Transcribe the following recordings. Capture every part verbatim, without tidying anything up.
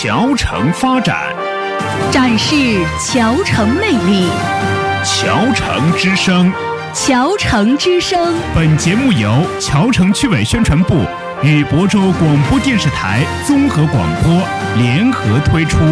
侨城发展， 展示侨城魅力。 侨城之声， 侨城之声。 本节目由侨城区委宣传部与亳州广播电视台综合广播联合推出。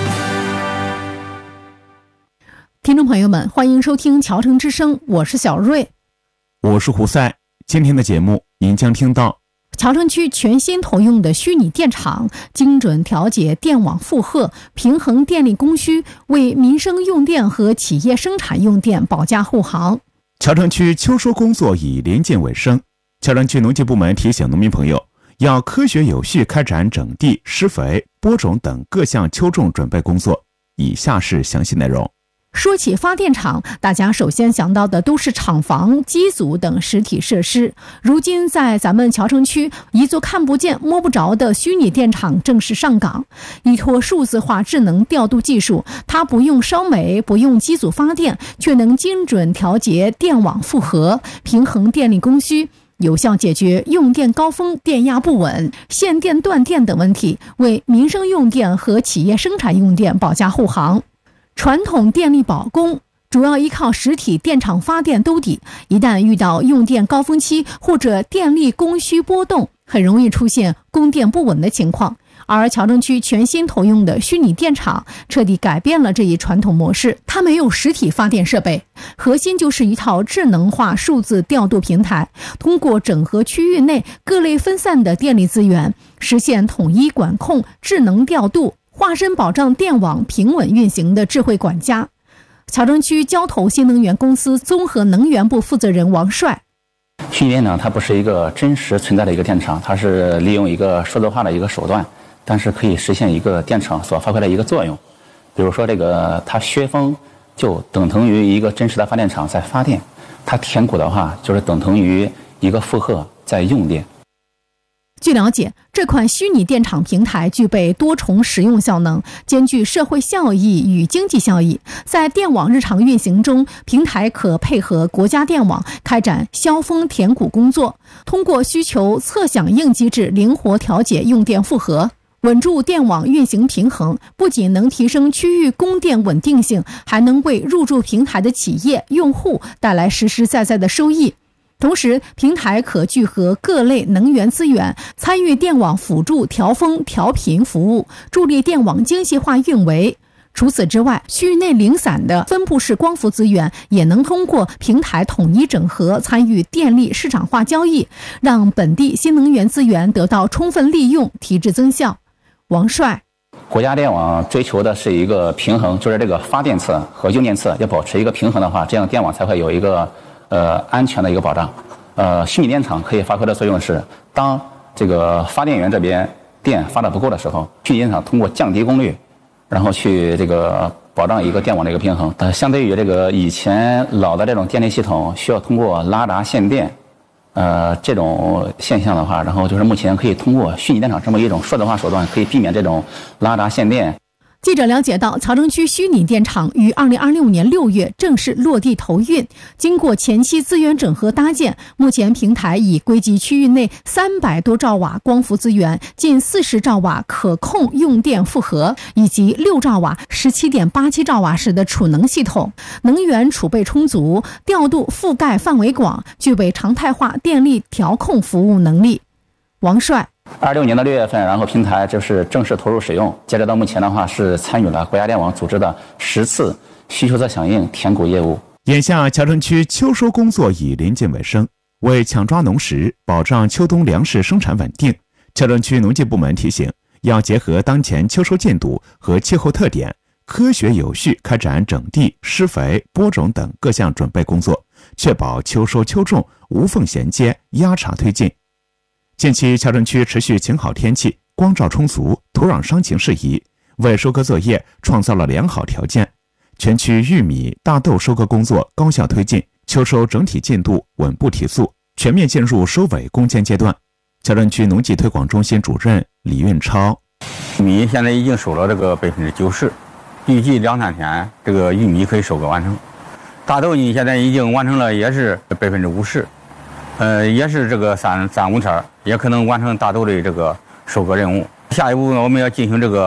听众朋友们，欢迎收听侨城之声，我是小瑞， 我是胡赛。今天的节目您将听到侨城区全新投用的虚拟电厂，精准调节电网负荷，平衡电力供需，为民生用电和企业生产用电保驾护航。 侨城区秋收工作已临近尾声，侨城区农技部门提醒农民朋友，要科学有序开展整地、施肥、播种等各项秋种准备工作。以下是详细内容。 说起发电厂，大家首先想到的都是厂房、机组等实体设施。如今在咱们侨城区，一座看不见摸不着的虚拟电厂正式上岗。依托数字化智能调度技术，它不用烧煤，不用机组发电，却能精准调节电网负荷，平衡电力供需，有效解决用电高峰、电压不稳、限电断电等问题，为民生用电和企业生产用电保驾护航。传统电力保供主要依靠实体电厂发电兜底，一旦遇到用电高峰期或者电力供需波动，很容易出现供电不稳的情况。而侨城区全新投用的虚拟电厂彻底改变了这一传统模式。它没有实体发电设备，核心就是一套智能化数字调度平台，通过整合区域内各类分散的电力资源，实现统一管控、智能调度，化身保障电网平稳运行的智慧管家。侨城区交投新能源公司综合能源部负责人王帅： 虚拟电厂它不是一个真实存在的一个电厂，它是利用一个数字化的一个手段，但是可以实现一个电厂所发挥的一个作用。比如说这个它削峰就等同于一个真实的发电厂在发电，它填谷的话就是等同于一个负荷在用电。 据了解，这款虚拟电厂平台具备多重实用效能，兼具社会效益与经济效益。在电网日常运行中，平台可配合国家电网开展削峰填谷工作，通过需求侧响应机制灵活调节用电负荷，稳住电网运行平衡。不仅能提升区域供电稳定性，还能为入驻平台的企业用户带来实实在在的收益。同时，平台可聚合各类能源资源，参与电网辅助调峰调频服务，助力电网精细化运维。除此之外，区域内零散的分布式光伏资源也能通过平台统一整合，参与电力市场化交易，让本地新能源资源得到充分利用，提质增效。王帅： 国家电网追求的是一个平衡，就是这个发电侧和用电侧要保持一个平衡的话，这样电网才会有一个呃，安全的一个保障。呃，虚拟电厂可以发挥的作用是，当这个发电源这边电发的不够的时候，虚拟电厂通过降低功率，然后去这个保障一个电网的一个平衡。呃，相对于这个以前老的这种电力系统需要通过拉闸限电，呃，这种现象的话，然后就是目前可以通过虚拟电厂这么一种数字化手段，可以避免这种拉闸限电。 记者了解到，侨城区虚拟电厂于二零二六年六月正式落地投运，经过前期资源整合搭建，目前平台已归集区域内三百多兆瓦光伏资源，近四十兆瓦可控用电负荷，以及六兆瓦、十七点八七兆瓦时的储能系统，能源储备充足，调度覆盖范围广，具备常态化电力调控服务能力。王帅： 二六年的六月份，然后平台就是正式投入使用。截止到目前的话，是参与了国家电网组织的十次需求侧响应填谷业务。 眼下侨城区秋收工作已临近尾声，为抢抓农时，保障秋冬粮食生产稳定，侨城区农技部门提醒，要结合当前秋收进度和气候特点，科学有序开展整地、施肥、播种等各项准备工作，确保秋收秋种无缝衔接、压茬推进。近期侨城区持续晴好天气，光照充足，土壤伤情适宜，为收割作业创造了良好条件。全区玉米、大豆收割工作高效推进，秋收整体进度稳步提速，全面进入收尾攻坚阶段。侨城区农技推广中心主任李运超： 玉米现在已经收了这个百分之九十，预计两三天这个玉米可以收割完成。大豆呢，现在已经完成了，也是百分之五十。呃，也是这个三三五天也可能完成大豆的这个收割任务。下一步呢，我们要进行这个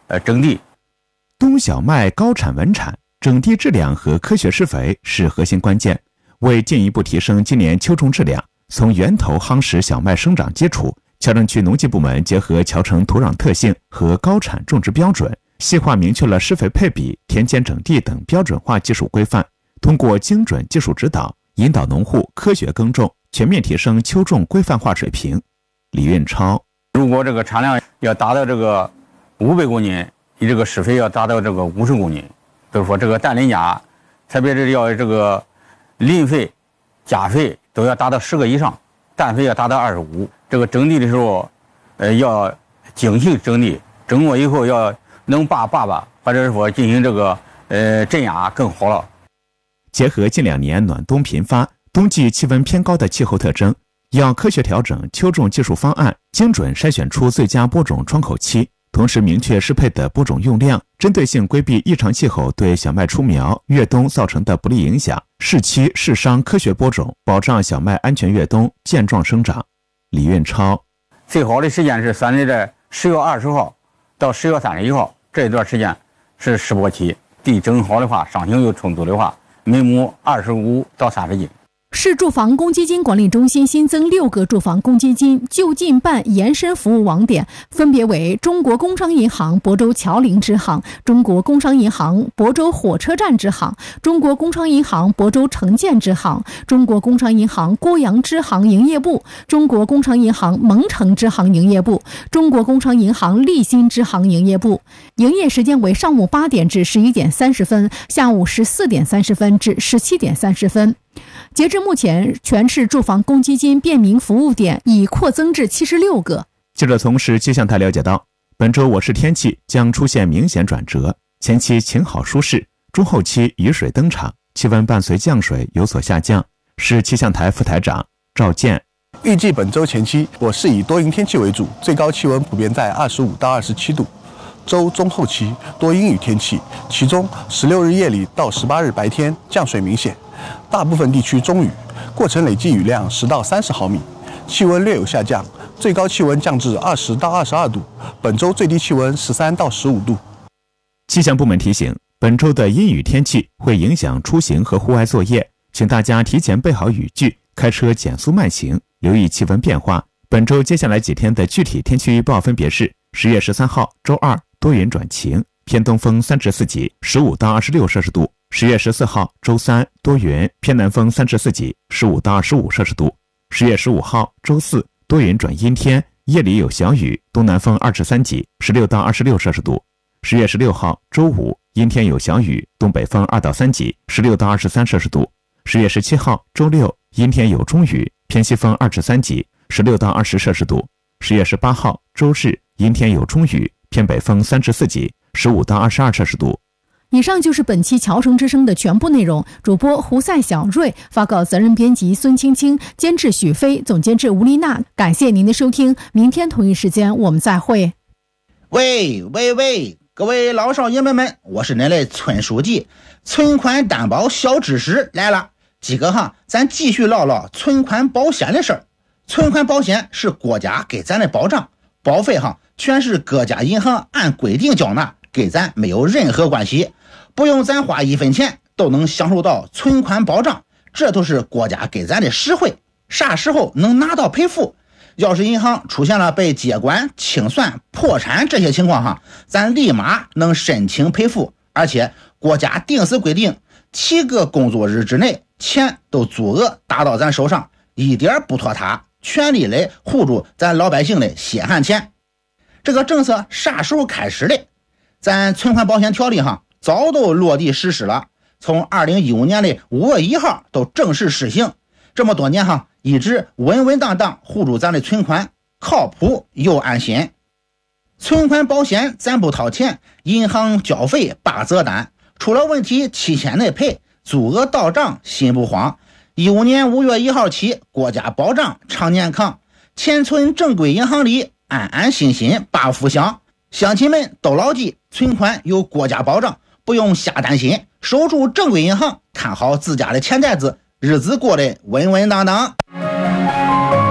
呃征地。 冬小麦高产稳产，整地质量和科学施肥是核心关键。为进一步提升今年秋种质量，从源头夯实小麦生长基础，乔城区农技部门结合乔城土壤特性和高产种植标准，细化明确了施肥配比、田间整地等标准化技术规范，通过精准技术指导，引导农户科学耕种，全面提升秋种规范化水平。李运超， 如果这个产量要达到这个五百公斤，你这个施肥要达到这个五十公斤，就是说这个氮磷钾，特别是要这个磷肥、钾肥都要达到十个以上，氮肥要达到二十五。这个整地的时候，呃，要精细整地，整过以后要能把坝坝，或者是说进行这个呃镇压更好了。 结合近两年暖冬频发、冬季气温偏高的气候特征，要科学调整秋种技术方案，精准筛选出最佳播种窗口期，同时明确适配的播种用量，针对性规避异常气候对小麦出苗、越冬造成的不利影响，适期适商科学播种，保障小麦安全越冬、健壮生长。李运超， 最好的时间是算在十月二十号到十月三十一号这一段时间是试播期，地整好的话，上行又充足的话，每亩二十五到三十斤。 市住房公积金管理中心新增六个住房公积金就近办延伸服务网点，分别为中国工商银行亳州侨林支行、中国工商银行亳州火车站支行、中国工商银行亳州城建支行、中国工商银行郭阳支行营业部、中国工商银行蒙城支行营业部、中国工商银行立新支行营业部。营业时间为上午八点至十一点三十分，下午十四点三十分至十七点三十分。截至目前，全市住房公积金便民服务点已扩增至七十六个。 记者从市气象台了解到，本周我市天气将出现明显转折，前期晴好舒适，中后期雨水登场，气温伴随降水有所下降。市气象台副台长赵健， 预计本周前期我市以多云天气为主，最高气温普遍在二十五到二十七度。周中后期多阴雨天气，其中十六日夜里到十八日白天降水明显，大部分地区中雨，过程累计雨量十到三十毫米，气温略有下降，最高气温降至二十到二十二度，本周最低气温十三到十五度。 气象部门提醒，本周的阴雨天气会影响出行和户外作业，请大家提前备好雨具，开车减速慢行，留意气温变化。本周接下来几天的具体天气预报分别是：十月十三号周二多云转晴，偏东风三至四级，十五到二十六摄氏度；十月十四号周三多云，偏南风三至四级，十五到二十五摄氏度；十月十五号周四多云转阴天，夜里有小雨，东南风二至三级，十六到二十六摄氏度；十月十六号周五阴天有小雨，东北风二到三级，十六到二十三摄氏度；十月十七号周六阴天有中雨，偏西风二至三级，十六到二十摄氏度；十月十八号周日阴天有中雨，偏北风三至四级，十五到二十二摄氏度。 以上就是本期侨城之声的全部内容。主播胡赛小瑞，发稿责任编辑孙青青，监制许飞，总监制吴丽娜。感谢您的收听，明天同一时间我们再会。 喂喂喂，各位老少爷们们，我是您的村书记，存款担保小知识来了。几个哈，咱继续唠唠存款保险的事儿。存款保险是国家给咱的保障，保费哈全是各家银行按规定缴纳，跟咱没有任何关系，不用咱花一分钱都能享受到存款保障，这都是国家给咱的实惠。啥时候能拿到赔付？要是银行出现了被接管、清算、破产这些情况哈，咱立马能申请赔付，而且国家定死规定，七个工作日之内钱都足额打到咱手上，一点不拖沓，全力来护住咱老百姓的血汗钱。这个政策啥时候开始的？咱存款保险条例哈早都落地实施了，从二零一五年的五月一号都正式实行。这么多年哈，一直稳稳当当护住咱的存款，靠谱又安心。存款保险咱不掏钱，银行交费八折单，出了问题七天内赔，足额到账心不慌。一五年五月一号起，国家保障常年康，钱存正规银行里，安安心心把福享。乡亲们都牢记，存款有国家保障，不用瞎担心，守住正规银行，看好自家的钱袋子，日子过得稳稳当当。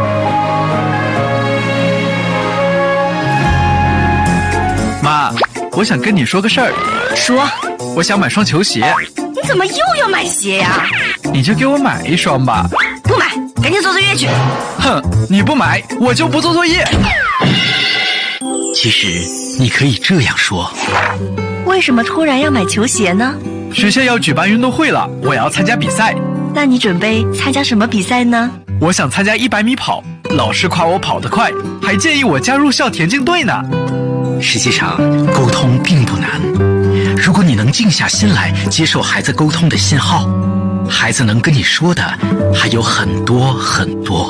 妈， 我想跟你说个事儿。 说。 我想买双球鞋。 你怎么又要买鞋呀？ 你就给我买一双吧。 不买，赶紧做作业去。 哼，你不买，我就不做作业。 其实你可以这样说。 为什么突然要买球鞋呢？ 学校要举办运动会了，我要参加比赛。 那你准备参加什么比赛呢？ 我想参加一百米跑，老师夸我跑得快，还建议我加入校田径队呢。 实际上，沟通并不难。如果你能静下心来接受孩子沟通的信号，孩子能跟你说的还有很多很多。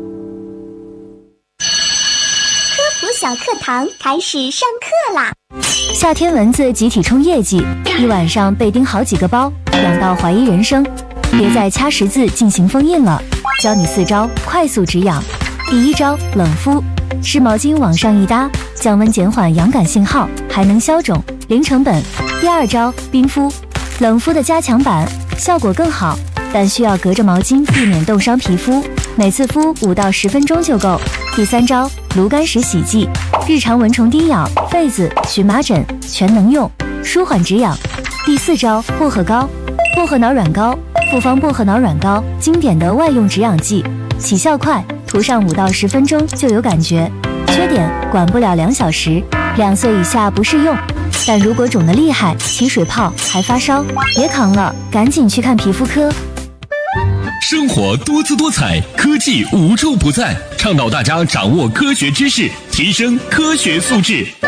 科普小课堂开始上课啦！ 夏天蚊子集体冲业绩，一晚上被叮好几个包，痒到怀疑人生。别再掐十字进行封印了，教你四招快速止痒。第一招，冷敷，湿毛巾往上一搭，降温减缓痒感信号，还能消肿，零成本。第二招，冰敷，冷敷的加强版，效果更好，但需要隔着毛巾避免冻伤皮肤，每次敷五到十分钟就够。第三招，炉甘石洗剂，日常蚊虫叮咬、痱子、荨麻疹全能用，舒缓止痒。第四招，薄荷膏，薄荷脑软膏，复方薄荷脑软膏，经典的外用止痒剂，起效快，涂上五到十分钟就有感觉。缺点，管不了两小时，两岁以下不适用。但如果肿得厉害，起水泡还发烧，别扛了，赶紧去看皮肤科。 生活多姿多彩，科技无处不在，倡导大家掌握科学知识，提升科学素质。 科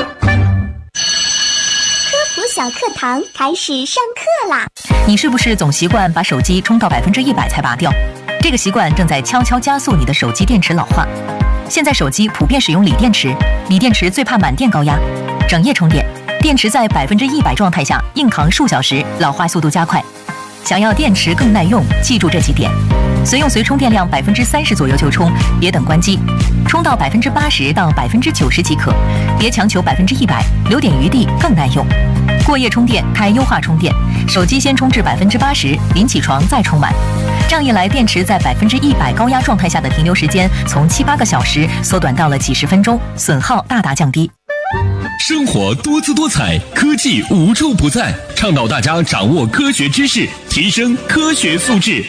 普小课堂开始上课啦！ 你是不是总习惯把手机充到百分之一百才拔掉？这个习惯正在悄悄加速你的手机电池老化。现在手机普遍使用锂电池，锂电池最怕满电高压，整夜充电，电池在百分之一百状态下硬扛数小时，老化速度加快。想要电池更耐用，记住这几点：随用随充电量百分之三十左右就充，别等关机；充到百分之八十到百分之九十即可，别强求百分之一百，留点余地更耐用。过夜充电开优化充电，手机先充至百分之八十，临起床再充满。这样一来，电池在百分之一百高压状态下的停留时间从七八个小时缩短到了几十分钟，损耗大大降低。 生活多姿多彩，科技无处不在，倡导大家掌握科学知识，提升科学素质。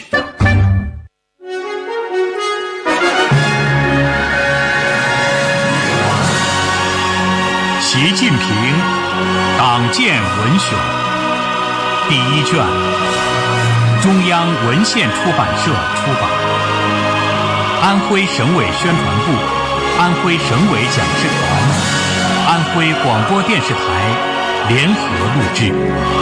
习近平党建文选第一卷，中央文献出版社出版，安徽省委宣传部、安徽省委讲师团、安徽广播电视台联合录制。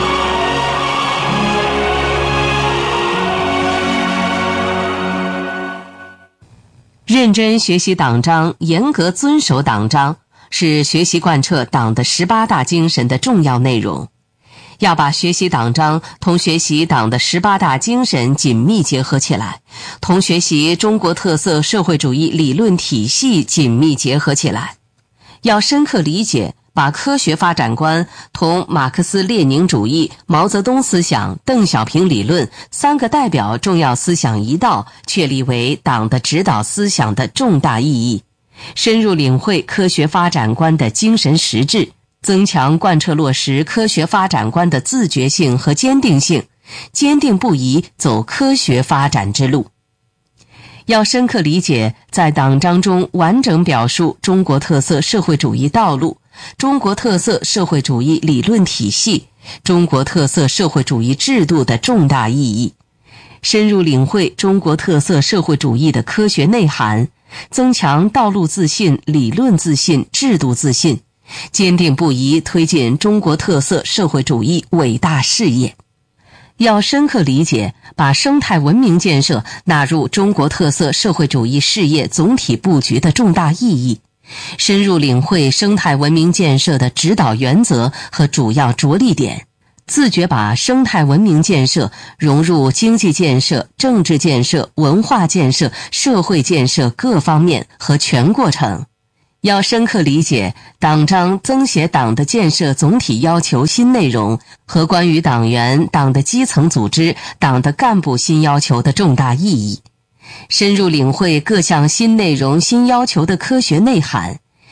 认真学习党章，严格遵守党章，是学习贯彻党的十八大精神的重要内容。要把学习党章同学习党的十八大精神紧密结合起来，同学习中国特色社会主义理论体系紧密结合起来。要深刻理解，把科学发展观同马克思列宁主义、毛泽东思想、邓小平理论三个代表重要思想一道确立为党的指导思想的重大意义，深入领会科学发展观的精神实质，增强贯彻落实科学发展观的自觉性和坚定性，坚定不移走科学发展之路。要深刻理解，在党章中完整表述中国特色社会主义道路、中国特色社会主义理论体系、中国特色社会主义制度的重大意义，深入领会中国特色社会主义的科学内涵，增强道路自信、理论自信、制度自信，坚定不移推进中国特色社会主义伟大事业。要深刻理解，把生态文明建设纳入中国特色社会主义事业总体布局的重大意义，深入领会生态文明建设的指导原则和主要着力点，自觉把生态文明建设融入经济建设、政治建设、文化建设、社会建设各方面和全过程。要深刻理解党章增写党的建设总体要求新内容和关于党员、党的基层组织、党的干部新要求的重大意义，深入领会各项新内容新要求的科学内涵，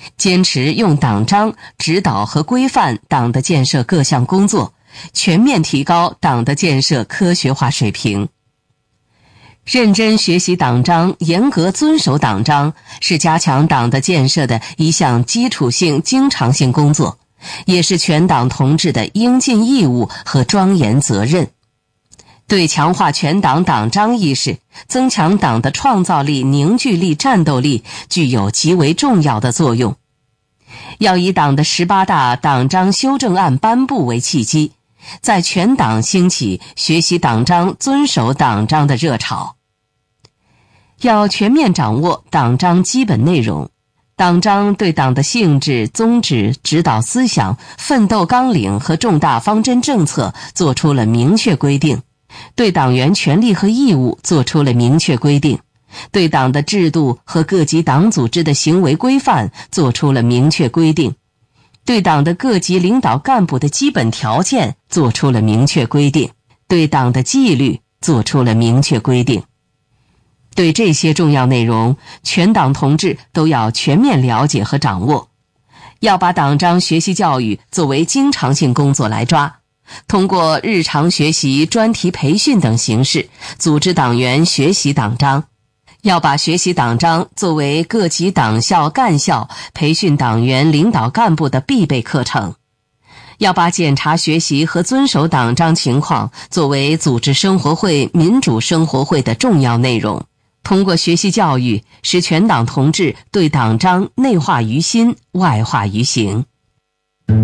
坚持用党章指导和规范党的建设各项工作，全面提高党的建设科学化水平。认真学习党章，严格遵守党章，是加强党的建设的一项基础性、经常性工作，也是全党同志的应尽义务和庄严责任。对强化全党党章意识，增强党的创造力、凝聚力、战斗力具有极为重要的作用。要以党的十八大党章修正案颁布为契机，在全党兴起学习党章、遵守党章的热潮。要全面掌握党章基本内容，党章对党的性质、宗旨、指导思想、奋斗纲领和重大方针政策作出了明确规定，对党员权利和义务作出了明确规定，对党的制度和各级党组织的行为规范作出了明确规定，对党的各级领导干部的基本条件作出了明确规定，对党的纪律作出了明确规定。对这些重要内容，全党同志都要全面了解和掌握，要把党章学习教育作为经常性工作来抓，通过日常学习、专题培训等形式组织党员学习党章，要把学习党章作为各级党校干校培训党员领导干部的必备课程，要把检查学习和遵守党章情况作为组织生活会、民主生活会的重要内容，通过学习教育使全党同志对党章内化于心、外化于行。